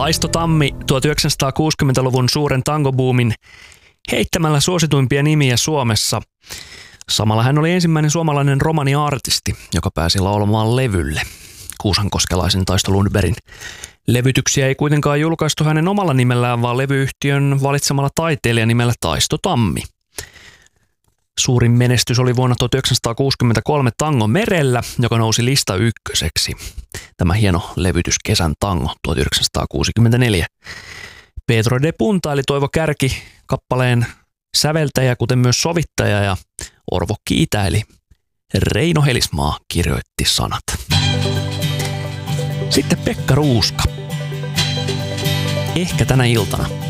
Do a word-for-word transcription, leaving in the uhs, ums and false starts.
Taisto Tammi tuhatyhdeksänsataakuusikymmentäluvun suuren tangobuumin heittämällä suosituimpia nimiä Suomessa. Samalla hän oli ensimmäinen suomalainen romaniartisti, joka pääsi laulamaan levylle. Kuusankoskelaisen Taisto Lundbergin levytyksiä ei kuitenkaan julkaistu hänen omalla nimellään, vaan levyyhtiön valitsemalla taiteilijan nimellä Taisto Tammi. Suurin menestys oli vuonna tuhatyhdeksänsataakuusikymmentäkolme Tango merellä, joka nousi lista ykköseksi. Tämä hieno levytys Kesän tango tuhatyhdeksänsataakuusikymmentäneljä. Pedro de Punta eli Toivo Kärki kappaleen säveltäjä, kuten myös sovittaja, ja Orvo Kiitä eli Reino Helismaa kirjoitti sanat. Sitten Pekka Ruuska. Ehkä tänä iltana.